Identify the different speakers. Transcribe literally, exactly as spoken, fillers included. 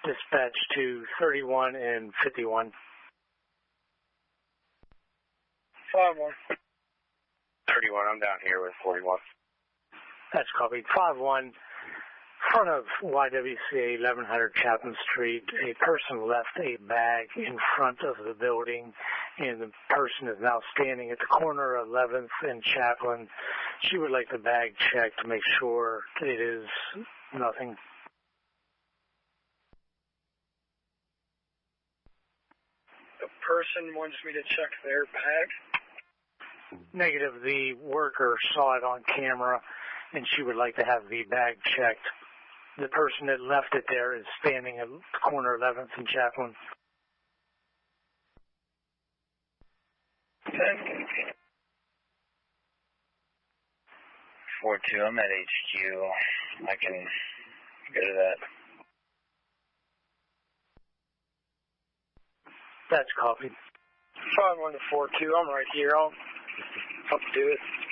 Speaker 1: dispatch to thirty-one and fifty-one.
Speaker 2: five one.
Speaker 3: thirty-one, I'm down here with forty-one.
Speaker 1: That's copied. five one, front of Y W C A eleven hundred Chapman Street, a person left a bag in front of the building, and the person is now standing at the corner of eleventh and Chapman. She would like the bag checked to make sure it is nothing.
Speaker 2: The person wants me to check their bag?
Speaker 1: Negative. The worker saw it on camera, and she would like to have the bag checked. The person that left it there is standing at the corner of eleventh and Chapman.
Speaker 3: four two, I'm at H Q. I can go to that.
Speaker 1: That's copied.
Speaker 2: five one to four two, I'm right here. I'll, I'll do it.